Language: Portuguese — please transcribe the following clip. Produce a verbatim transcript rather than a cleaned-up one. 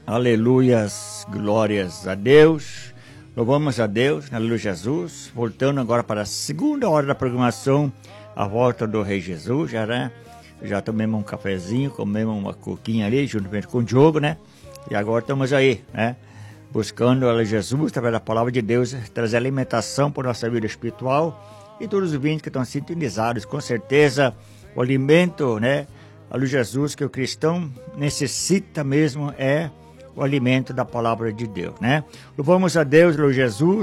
Aleluias, glórias a Deus, louvamos a Deus, aleluia Jesus, voltando agora para a segunda hora da programação, a volta do Rei Jesus, já, né? Já tomamos um cafezinho, comemos uma coquinha ali, juntamente com o Diogo, né? E agora estamos aí, né? Buscando, aleluia Jesus, através da palavra de Deus, trazer alimentação para a nossa vida espiritual e todos os ouvintes que estão sintonizados, com certeza, o alimento, né? Aleluia Jesus, que o cristão necessita mesmo é o alimento da palavra de Deus, né? Louvamos a Deus, aleluia Jesus.